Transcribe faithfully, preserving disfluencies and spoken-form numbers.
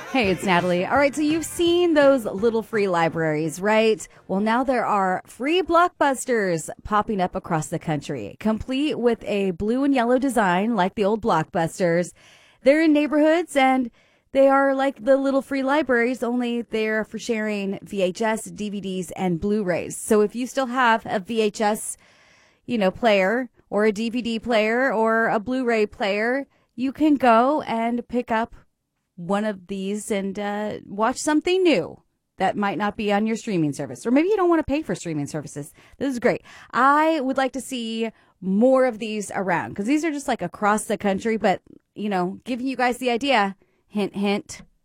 Hey, it's Natalie. All right, so you've seen those little free libraries, right? Well, now there are free Blockbusters popping up across the country, complete with a blue and yellow design like the old Blockbusters. They're in neighborhoods and they are like the little free libraries, only they're for sharing V H S, D V Ds, and Blu-rays. So if you still have a V H S, you know, player or a D V D player or a Blu-ray player, you can go and pick up one of these and uh, watch something new that might not be on your streaming service. Or maybe you don't want to pay for streaming services. This is great. I would like to see more of these around because these are just like across the country, but, you know, giving you guys the idea. Hint, hint.